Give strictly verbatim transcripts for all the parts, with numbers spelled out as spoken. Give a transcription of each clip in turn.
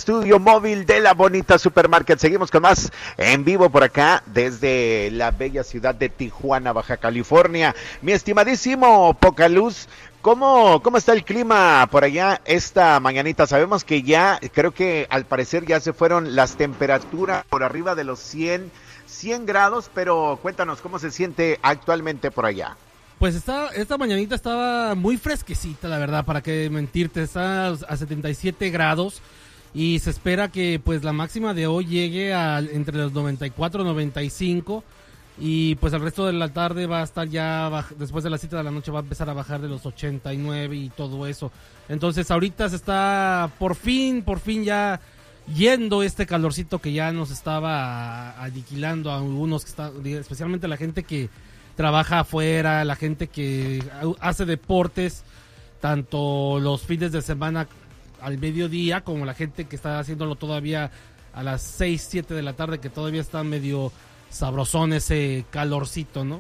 estudio móvil de la bonita Supermarket. Seguimos con más en vivo por acá desde la bella ciudad de Tijuana, Baja California. Mi estimadísimo Pocaluz, ¿cómo, cómo está el clima por allá esta mañanita? Sabemos que ya, creo que al parecer ya se fueron las temperaturas por arriba de los cien grados, pero cuéntanos cómo se siente actualmente por allá. Pues está, esta mañanita estaba muy fresquecita, la verdad, para qué mentirte, está a setenta y siete grados y se espera que pues la máxima de hoy llegue a entre los noventa y cuatro, noventa y cinco y pues el resto de la tarde va a estar ya, baj- después de las siete de la noche va a empezar a bajar de los ochenta y nueve y todo eso. Entonces ahorita se está por fin, por fin ya yendo este calorcito que ya nos estaba aniquilando a algunos que están, especialmente la gente que trabaja afuera, la gente que hace deportes, tanto los fines de semana al mediodía, como la gente que está haciéndolo todavía a las seis, siete de la tarde, que todavía está medio sabrosón ese calorcito, ¿no?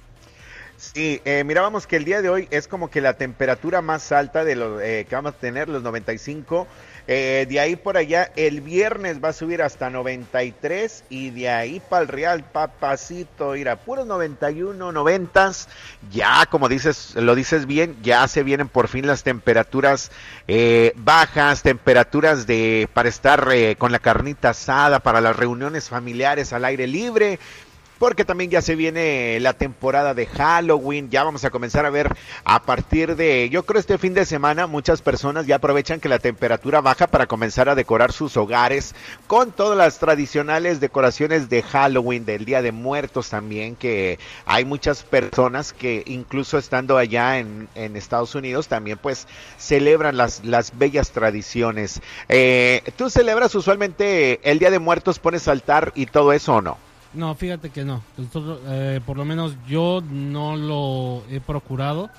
Sí, eh, mirábamos que el día de hoy es como que la temperatura más alta de lo eh, que vamos a tener, los noventa y cinco. Eh, de ahí por allá, el viernes va a subir hasta noventa y tres y de ahí para el Real, papacito, ir a puros noventa y uno, noventas. Ya, como dices, lo dices bien, ya se vienen por fin las temperaturas eh, bajas, temperaturas de para estar eh, con la carnita asada, para las reuniones familiares al aire libre. Porque también ya se viene la temporada de Halloween, ya vamos a comenzar a ver a partir de, yo creo este fin de semana, muchas personas ya aprovechan que la temperatura baja para comenzar a decorar sus hogares con todas las tradicionales decoraciones de Halloween, del Día de Muertos también, que hay muchas personas que incluso estando allá en, en Estados Unidos también pues celebran las, las bellas tradiciones. Eh, ¿Tú celebras usualmente el Día de Muertos, pones altar y todo eso o no? No, fíjate que no. Nosotros, eh, por lo menos yo no lo he procurado.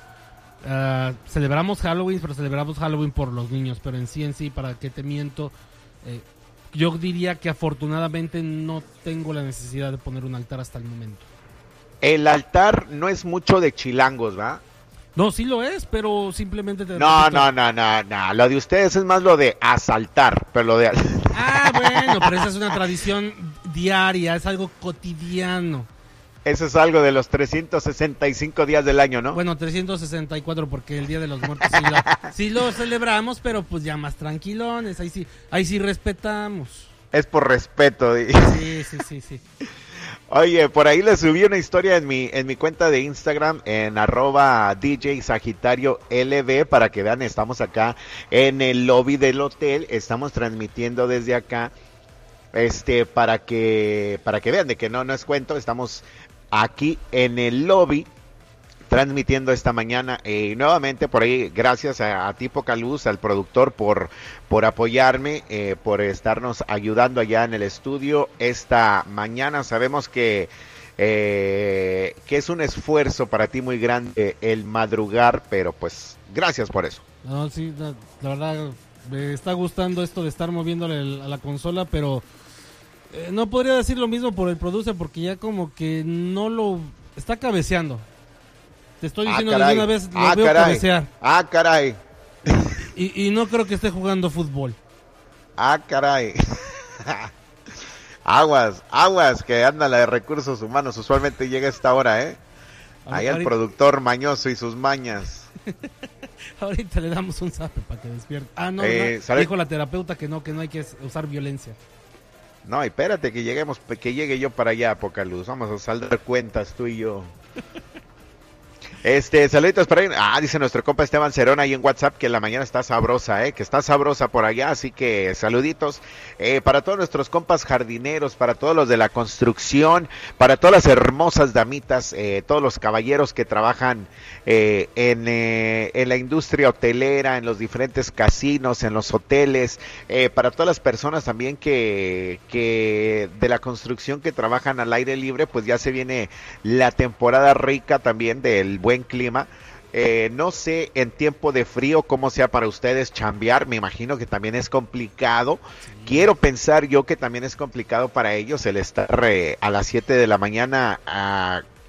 Uh, celebramos Halloween, pero celebramos Halloween por los niños. Pero en sí, en sí, ¿para qué te miento? Eh, yo diría que afortunadamente no tengo la necesidad de poner un altar hasta el momento. El altar no es mucho de chilangos, ¿va? No, sí lo es, pero simplemente te No, repito. no, no, no, no. Lo de ustedes es más lo de asaltar, pero lo de... Ah, bueno, pero esa es una tradición diaria, es algo cotidiano. Eso es algo de los trescientos sesenta y cinco días del año, ¿no? Bueno, trescientos sesenta y cuatro porque el Día de los Muertos sí lo, sí lo celebramos, pero pues ya más tranquilones, ahí sí, ahí sí respetamos. Es por respeto. Sí, sí, sí, sí. Oye, por ahí le subí una historia en mi en mi cuenta de Instagram en arroba D J Sagitario L B para que vean, estamos acá en el lobby del hotel, estamos transmitiendo desde acá, este para que para que vean de que no no es cuento, estamos aquí en el lobby transmitiendo esta mañana y eh, nuevamente por ahí gracias a, a ti Pocaluz, al productor por por apoyarme, eh, por estarnos ayudando allá en el estudio esta mañana. Sabemos que eh, que es un esfuerzo para ti muy grande el madrugar, pero pues gracias por eso. No, sí, la, la verdad me está gustando esto de estar moviéndole a la consola, pero eh, no podría decir lo mismo por el producer porque ya como que no lo está cabeceando. Te estoy diciendo ah, de una vez, lo ah, veo caray. cabecear. Ah, caray. Y, y no creo que esté jugando fútbol. Ah, caray. Aguas, aguas, que anda la de recursos humanos. Usualmente llega a esta hora, ¿eh? Ahí el productor mañoso y sus mañas. Ahorita le damos un zape para que despierte. Ah, no, eh, no. Dijo la terapeuta que no, que no hay que usar violencia. No, espérate que lleguemos, que llegue yo para allá, Pocaluz. Vamos a saldar cuentas tú y yo. Este, saluditos para ahí. Ah, dice nuestro compa Esteban Cerón ahí en WhatsApp que la mañana está sabrosa, eh, que está sabrosa por allá, así que saluditos eh, para todos nuestros compas jardineros, para todos los de la construcción, para todas las hermosas damitas, eh, todos los caballeros que trabajan eh, en, eh, en la industria hotelera, en los diferentes casinos, en los hoteles, eh, para todas las personas también que, que de la construcción que trabajan al aire libre, pues ya se viene la temporada rica también del buen clima. Eh, no sé en tiempo de frío cómo sea para ustedes chambear, me imagino que también es complicado. Sí. Quiero pensar yo que también es complicado para ellos el estar eh, a las siete de la mañana a,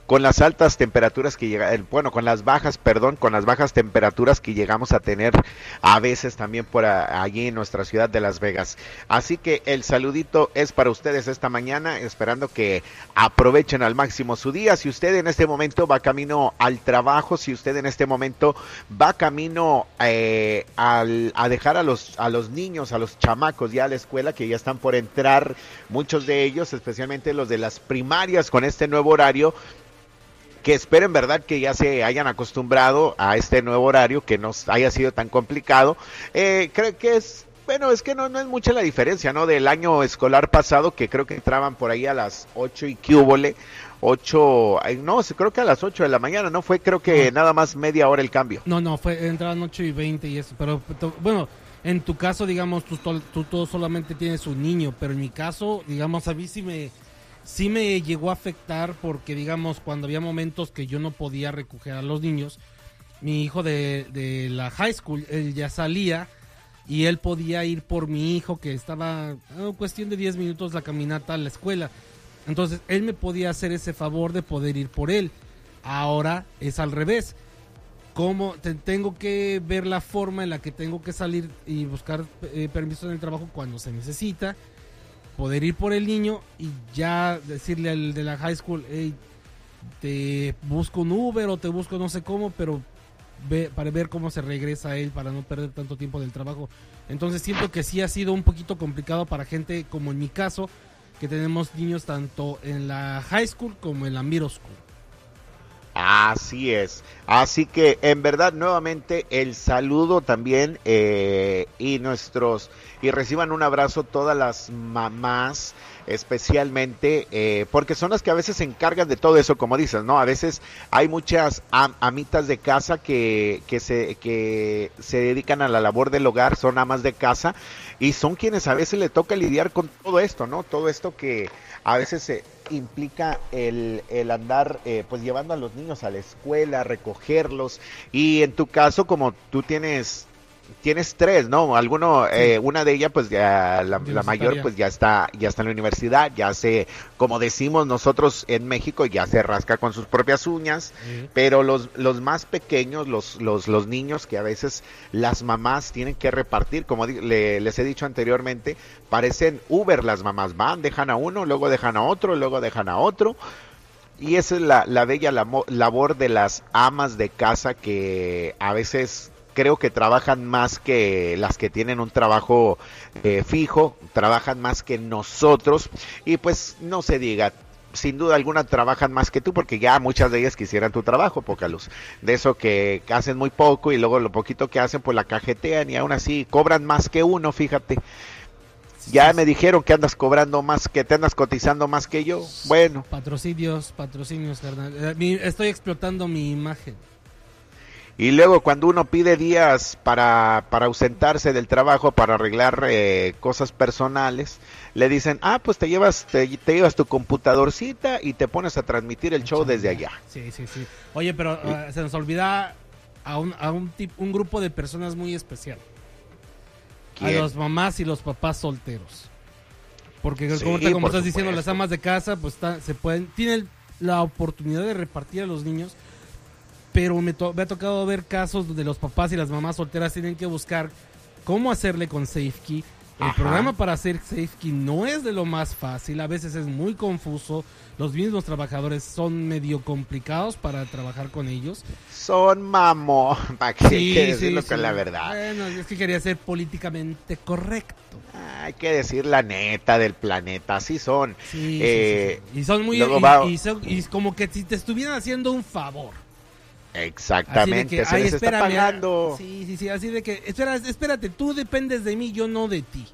con las altas temperaturas que llega, bueno, con las bajas, perdón, con las bajas temperaturas que llegamos a tener a veces también por a, allí en nuestra ciudad de Las Vegas. Así que el saludito es para ustedes esta mañana, esperando que aprovechen al máximo su día. Si usted en este momento va camino al trabajo, si usted en este momento va camino eh, al, a dejar a los, a los niños, a los chamacos ya a la escuela, que ya están por entrar, muchos de ellos, especialmente los de las primarias con este nuevo horario, que espero en verdad que ya se hayan acostumbrado a este nuevo horario, que no haya sido tan complicado. Eh, creo que es, bueno, es que no, no es mucha la diferencia, ¿no? Del año escolar pasado, que creo que entraban por ahí a las ocho y quíubole, ocho, no, creo que a las ocho de la mañana, ¿no? Fue creo que no. Nada más media hora el cambio. No, no, fue, entraban ocho y veinte y eso, pero, bueno, en tu caso, digamos, tú, tú, tú solamente tienes un niño, pero en mi caso, digamos, a mí sí me... Sí me llegó a afectar porque, digamos, cuando había momentos que yo no podía recoger a los niños, mi hijo de, de la high school, él ya salía y él podía ir por mi hijo que estaba en cuestión de diez minutos la caminata a la escuela. Entonces, él me podía hacer ese favor de poder ir por él. Ahora es al revés. Como te, tengo que ver la forma en la que tengo que salir y buscar eh, permiso en el trabajo cuando se necesita, poder ir por el niño y ya decirle al de la high school, hey, te busco un Uber o te busco no sé cómo, pero ve, para ver cómo se regresa él, para no perder tanto tiempo del trabajo. Entonces siento que sí ha sido un poquito complicado para gente como en mi caso, que tenemos niños tanto en la high school como en la middle school. Así es, así que en verdad nuevamente el saludo también eh, y nuestros y reciban un abrazo todas las mamás, especialmente eh, porque son las que a veces se encargan de todo eso, como dices, ¿no? A veces hay muchas am, amitas de casa que que se que se dedican a la labor del hogar, son amas de casa y son quienes a veces le toca lidiar con todo esto, ¿no? Todo esto que a veces se implica el, el andar eh, pues llevando a los niños a la escuela, recogerlos, y en tu caso como tú tienes tienes tres, ¿no? Alguno, eh, sí. Una de ellas pues ya la, la mayor pues ya está ya está en la universidad, ya se, como decimos nosotros en México, ya se rasca con sus propias uñas, sí. Pero los los más pequeños, los los los niños que a veces las mamás tienen que repartir, como le, les he dicho anteriormente, parecen Uber las mamás, van, dejan a uno, luego dejan a otro, luego dejan a otro. Y esa es la, la bella labor de las amas de casa, que a veces creo que trabajan más que las que tienen un trabajo eh, fijo, trabajan más que nosotros, y pues no se diga, sin duda alguna trabajan más que tú, porque ya muchas de ellas quisieran tu trabajo, poca luz, de eso que hacen muy poco y luego lo poquito que hacen pues la cajetean y aún así cobran más que uno, fíjate. Ya me dijeron que andas cobrando más, que te andas cotizando más que yo. Bueno. Patrocinios, patrocinios, carnal. Estoy explotando mi imagen. Y luego cuando uno pide días para, para ausentarse del trabajo, para arreglar eh, cosas personales, le dicen, ah, pues te llevas te, te llevas tu computadorcita y te pones a transmitir el show desde allá. Sí, sí, sí. Oye, pero uh, se nos olvida a un, a un, tip, un grupo de personas muy especial. ¿Quién? A los mamás y los papás solteros. Porque sí, como, te, como estás diciendo, las amas de casa pues está, se pueden tienen la oportunidad de repartir a los niños, pero me, to, me ha tocado ver casos donde los papás y las mamás solteras tienen que buscar cómo hacerle con SafeKey. El Ajá. programa para hacer SafeKey no es de lo más fácil, a veces es muy confuso, los mismos trabajadores son medio complicados para trabajar con ellos. Son mamón, para que sí, que decirlo sí, con sí. la verdad. Bueno, es que quería ser políticamente correcto. Hay que decir la neta del planeta, así son. Sí, eh, sí, sí, sí. Y son muy... Y, va... y, son, y como que si te estuvieran haciendo un favor. Exactamente, que, se les está pagando. Sí, sí, sí, así de que, espera, espérate, tú dependes de mí, yo no de ti.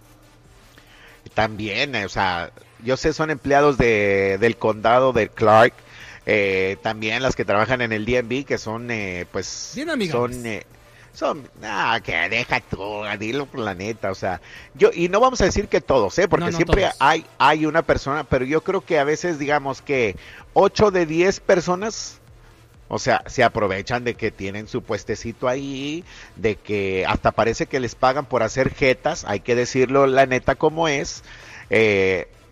También, o sea, yo sé, son empleados de del condado de Clark, eh, también las que trabajan en el D M V, que son, eh, pues, bien amigables. son, eh, son, ah, que deja tú, dilo por la neta, o sea, yo, y no vamos a decir que todos, eh, porque no, no siempre todos. hay, hay una persona, pero yo creo que a veces, digamos que ocho de diez personas, o sea, se aprovechan de que tienen su puestecito ahí, de que hasta parece que les pagan por hacer jetas, hay que decirlo la neta como es, eh,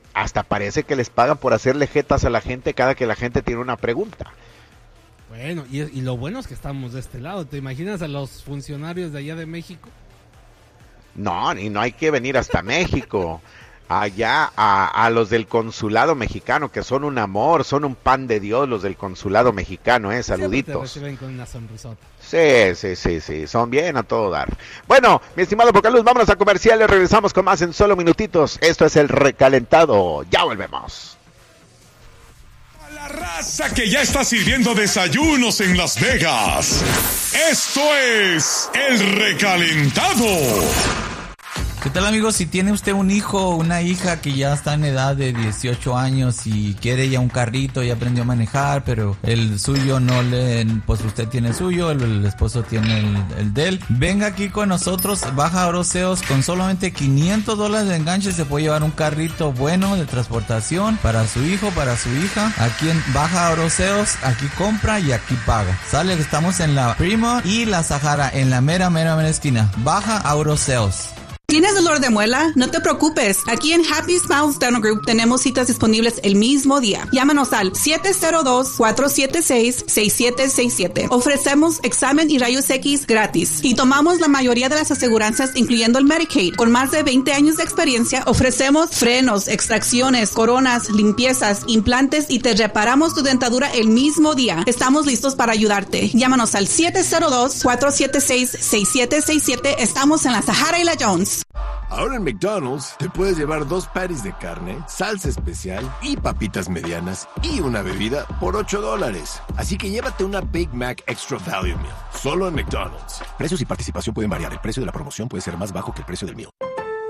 hasta parece que les pagan por hacerle jetas a la gente cada que la gente tiene una pregunta. Bueno, y, y lo bueno es que estamos de este lado. ¿Te imaginas a los funcionarios de allá de México? No, y no hay que venir hasta México. Allá a, a los del consulado mexicano, que son un amor, son un pan de Dios los del consulado mexicano, eh, saluditos. Siempre te reciben con una sonrisota. Sí, sí, sí, sí, son bien a todo dar. Bueno, mi estimado Pocaluz, vámonos a comerciales, regresamos con más en solo minutitos. Esto es El Recalentado, ya volvemos. A la raza que ya está sirviendo desayunos en Las Vegas. Esto es El Recalentado. ¿Qué tal, amigos? Si tiene usted un hijo o una hija que ya está en edad de dieciocho años y quiere ya un carrito, ya aprendió a manejar, pero el suyo no le... Pues usted tiene el suyo, el, el esposo tiene el, el de él. Venga aquí con nosotros, Baja Oroseos, con solamente quinientos dólares de enganche se puede llevar un carrito bueno de transportación para su hijo, para su hija. Aquí en Baja Oroseos, aquí compra y aquí paga. Sale, estamos en la Prima y la Sahara, en la mera, mera, mera esquina. Baja Oroseos. ¿Tienes dolor de muela? No te preocupes. Aquí en Happy Smiles Dental Group tenemos citas disponibles el mismo día. Llámanos al siete cero dos, cuatro siete seis, seis siete seis siete. Ofrecemos examen y rayos X gratis. Y tomamos la mayoría de las aseguranzas, incluyendo el Medicaid. Con más de veinte años de experiencia, ofrecemos frenos, extracciones, coronas, limpiezas, implantes y te reparamos tu dentadura el mismo día. Estamos listos para ayudarte. Llámanos al siete cero dos, cuatro siete seis, seis siete seis siete. Estamos en la Sahara y la Jones. Ahora en McDonald's te puedes llevar dos patties de carne, salsa especial y papitas medianas y una bebida por ocho dólares. Así que llévate una Big Mac Extra Value Meal, solo en McDonald's. Precios y participación pueden variar. El precio de la promoción puede ser más bajo que el precio del meal.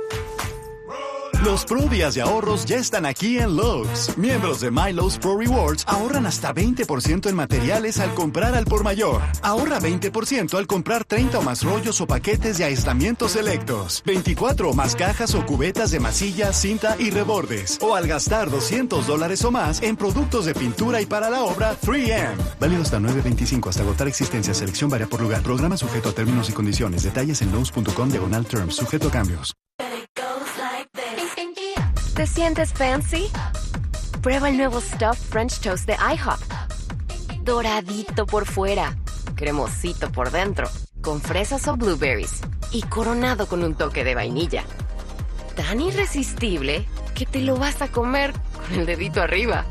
Los Pro Días de Ahorros ya están aquí en Lowe's. Miembros de MyLowe's Pro Rewards ahorran hasta veinte por ciento en materiales al comprar al por mayor. Ahorra veinte por ciento al comprar treinta o más rollos o paquetes de aislamientos selectos, veinticuatro o más cajas o cubetas de masilla, cinta y rebordes. O al gastar doscientos dólares o más en productos de pintura y para la obra tres eme. Válido hasta nueve veinticinco hasta agotar existencia. Selección varía por lugar. Programa sujeto a términos y condiciones. Detalles en lowes punto com diagonal terms. Sujeto a cambios. ¿Te sientes fancy? Prueba el nuevo Stuffed French Toast de IHOP. Doradito por fuera, cremosito por dentro, con fresas o blueberries y coronado con un toque de vainilla. Tan irresistible que te lo vas a comer con el dedito arriba.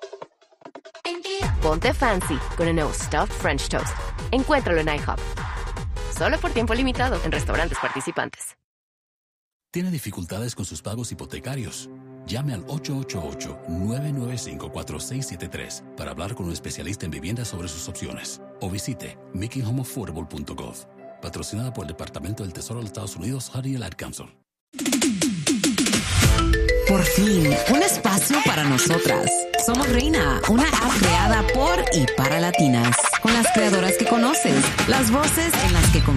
Ponte fancy con el nuevo Stuffed French Toast. Encuéntralo en IHOP. Solo por tiempo limitado en restaurantes participantes. ¿Tiene dificultades con sus pagos hipotecarios? Llame al ocho ocho ocho, nueve nueve cinco, cuatro seis siete tres para hablar con un especialista en viviendas sobre sus opciones. O visite making home affordable punto gov. Patrocinada por el Departamento del Tesoro de los Estados Unidos, Harry el Ad Council. Por fin, un espacio para nosotras. Somos Reina, una app creada por y para latinas. Con las creadoras que conoces, las voces en las que confías.